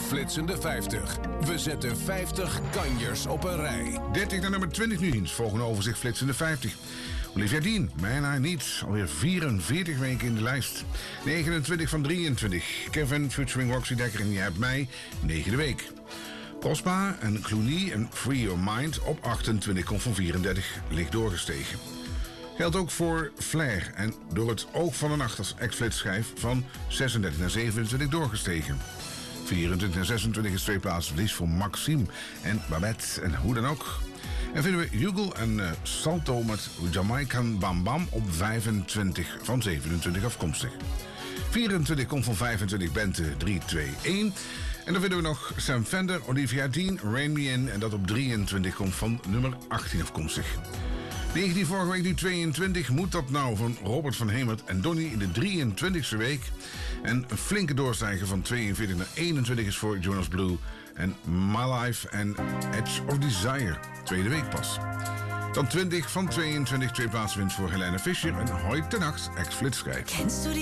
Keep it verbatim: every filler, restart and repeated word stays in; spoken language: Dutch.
Flitsende vijftig. We zetten vijftig kanjers op een rij. dertig naar nummer twintig nu eens. Volgende overzicht Flitsende vijftig. Olivia Dean, Man I Need. Alweer vierenveertig weken in de lijst. negenentwintig van drieëntwintig. Kevin featuring Roxy Dekker en Je hebt mij. Negende week. Prospa en Clooney en Free Your Mind op achtentwintig. Komt van vierendertig. Licht doorgestegen. Geldt ook voor Flair en Door het oog van de nacht als ex-flits schijf van zesendertig naar zevenentwintig doorgestegen. vierentwintig naar zesentwintig is twee plaatsen verlies voor Maxime en Babette en hoe dan ook. En vinden we Hugo en uh, Salto met Jamaican Bam Bam op vijfentwintig van zevenentwintig afkomstig. vierentwintig komt van vijfentwintig Bente drie twee een. En dan vinden we nog Sam Fender, Olivia Dean, Rain Me In en dat op drieëntwintig komt van nummer achttien afkomstig. negentien vorige week, nu tweeëntwintig. Moet dat nou van Robert van Hemert en Donny in de drieëntwintigste week. En een flinke doorstijger van tweeënveertig naar eenentwintig is voor Jonas Blue. En My Life en Edge of Desire. Tweede week pas. Dan twintig van tweeëntwintig. Twee plaatsen winst voor Helena Fischer. En Hoi ten Nacht, ex-flitschijf.